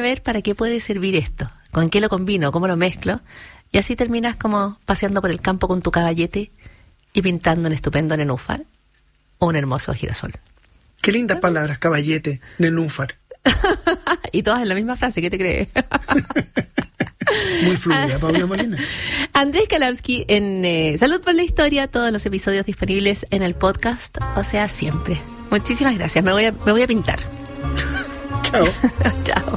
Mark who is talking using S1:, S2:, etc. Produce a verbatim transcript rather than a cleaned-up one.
S1: ver para qué puede servir esto, con qué lo combino, cómo lo mezclo, y así terminas como paseando por el campo con tu caballete y pintando un estupendo nenúfar o un hermoso girasol.
S2: Qué lindas palabras, caballete, nenúfar.
S1: Y todas en la misma frase, ¿qué te crees?
S2: Muy fluida, Paula Molina.
S1: Andrés Kalamsky en eh, Salud por la Historia, todos los episodios disponibles en el podcast, o sea, siempre. Muchísimas gracias, me voy a, me voy a pintar.
S2: Chao.
S1: Chao.